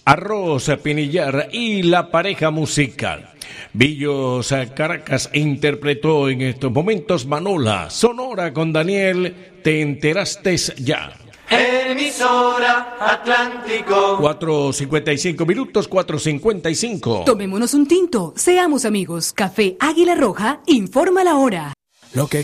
Arroz Pinillar y la pareja musical. Villos Caracas interpretó en estos momentos Manola, Sonora con Daniel, Te enteraste ya. Emisora Atlántico. 4:55 minutos, 4:55. Tomémonos un tinto, seamos amigos. Café Águila Roja informa la hora. Lo que